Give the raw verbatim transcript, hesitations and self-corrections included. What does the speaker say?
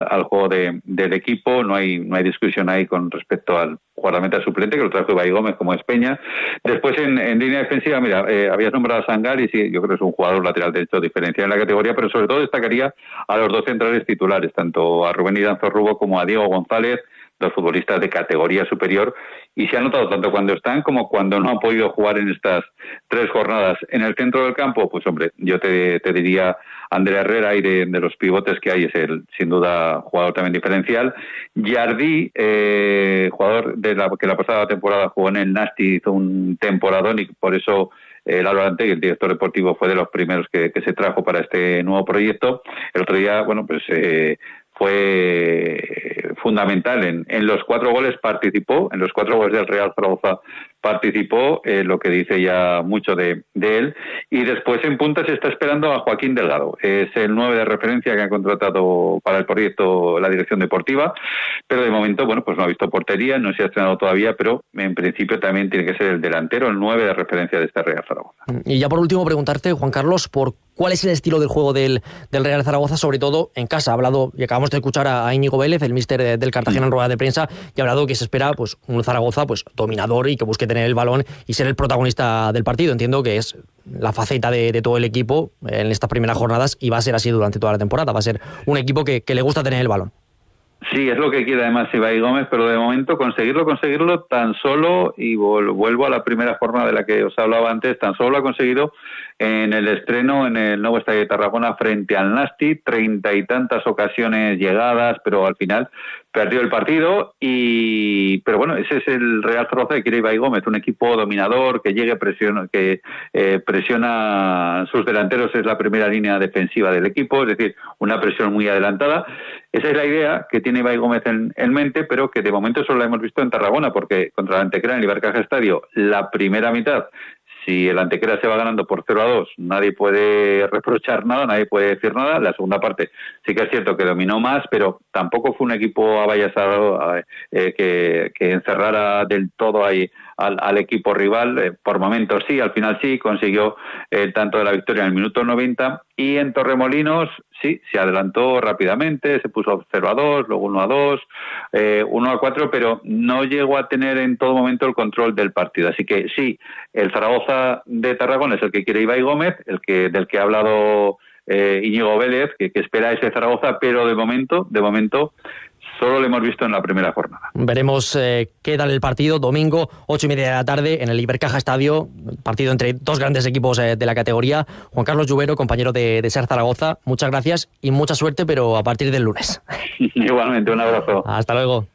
al juego de, del equipo, no hay no hay discusión ahí con respecto al guardameta suplente, que lo trajo Ibai Gómez, como es Peña. Después, en, en línea defensiva, mira, eh, habías nombrado a Sangal, y sí, yo creo que es un jugador lateral derecho diferencial en la categoría, pero sobre todo destacaría a los dos centrales titulares, tanto a Rubén Iranzo-Rubbo como a Diego González, dos futbolistas de categoría superior, y se ha notado tanto cuando están como cuando no han podido jugar en estas tres jornadas. En el centro del campo, pues hombre, yo te, te diría Andrea Herrera, y de, de los pivotes que hay es el, sin duda, jugador también diferencial. Jardí, eh, jugador de la que la pasada temporada jugó en el Nasti, hizo un temporadón, y por eso el Álvaro Antegui, el director deportivo, fue de los primeros que, que se trajo para este nuevo proyecto. El otro día, bueno, pues eh, fue fundamental en, en los cuatro goles participó, en los cuatro goles del Real Zaragoza participó, eh, lo que dice ya mucho de, de él. Y después en punta se está esperando a Joaquín Delgado, es el nueve de referencia que ha contratado para el proyecto la dirección deportiva, pero de momento, bueno, pues no ha visto portería, no se ha estrenado todavía, pero en principio también tiene que ser el delantero, el nueve de referencia de este Real Zaragoza. Y ya por último preguntarte, Juan Carlos, por cuál es el estilo del juego del, del Real Zaragoza, sobre todo en casa. Ha hablado, y acabamos de escuchar a, a Íñigo Vélez, el míster de, del Cartagena, en rueda de prensa, y ha hablado que se espera pues un Zaragoza pues dominador y que busque tener el balón y ser el protagonista del partido. Entiendo que es la faceta de, de todo el equipo en estas primeras jornadas, y va a ser así durante toda la temporada. Va a ser un equipo que, que le gusta tener el balón. Sí, es lo que quiere además Ibai Gómez, pero de momento conseguirlo, conseguirlo tan solo, y vuelvo a la primera jornada de la que os hablaba antes, tan solo lo ha conseguido en el estreno en el nuevo estadio de Tarragona frente al Nasti, treinta y tantas ocasiones llegadas, pero al final perdió el partido. Y pero bueno, ese es el Real Zaragoza que quiere Ibai Gómez, un equipo dominador, que llegue, presiona, que eh, presiona sus delanteros, es la primera línea defensiva del equipo, es decir, una presión muy adelantada. Esa es la idea que tiene Ibai Gómez en, en mente, pero que de momento solo la hemos visto en Tarragona, porque contra el Antequera en el Ibercaja Estadio, la primera mitad, si el Antequera se va ganando por cero a dos, nadie puede reprochar nada, nadie puede decir nada. La segunda parte sí que es cierto que dominó más, pero tampoco fue un equipo abayazado eh, que, que encerrara del todo ahí al, al equipo rival. Eh, por momentos sí, al final sí, consiguió el tanto de la victoria en el minuto noventa. Y en Torremolinos sí, se adelantó rápidamente, se puso cero a dos, luego uno a dos, eh, uno a cuatro, pero no llegó a tener en todo momento el control del partido. Así que sí, el Zaragoza de Tarragona es el que quiere Ibai Gómez, el que del que ha hablado eh, Íñigo Vélez, que, que espera ese Zaragoza, pero de momento, de momento, solo lo hemos visto en la primera jornada. Veremos eh, qué tal el partido, domingo, ocho y media de la tarde, en el Ibercaja Estadio, partido entre dos grandes equipos eh, de la categoría. Juan Carlos Lluvero, compañero de, de SER Zaragoza, muchas gracias y mucha suerte, pero a partir del lunes. Igualmente, un abrazo. Hasta luego.